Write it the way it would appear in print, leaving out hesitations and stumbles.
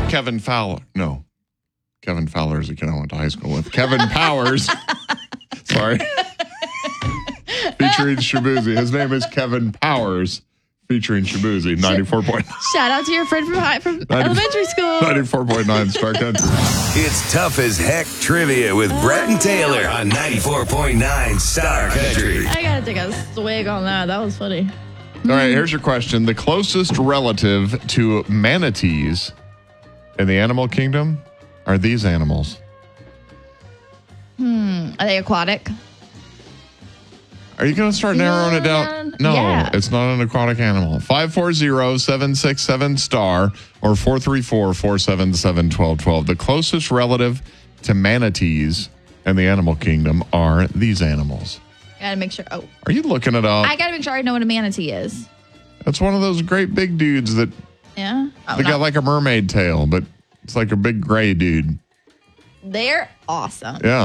Kevin Fowler. No. Kevin Fowler is a kid I went to high school with. Kevin Powers. Sorry. Featuring Shabuzi. His name is Kevin Powers. Featuring Shabuzi. 94 point. Shout out to your friend from elementary school. 94.9 Star Country. It's Tough as Heck Trivia with Brett and Taylor on 94.9 Star Country. I gotta take a swig on that. That was funny. All right, here's your question. The closest relative to manatees in the animal kingdom are these animals. Are they aquatic? Are you going to start narrowing it down? No, Yeah. It's not an aquatic animal. 540-767-STAR or 434-477-1212. The closest relative to manatees in the animal kingdom are these animals. Gotta make sure. Oh, Are you looking it up? I gotta make sure I know what a manatee is. That's one of those great big dudes that Yeah. they got like a mermaid tail, but it's like a big gray dude. They're awesome. Yeah.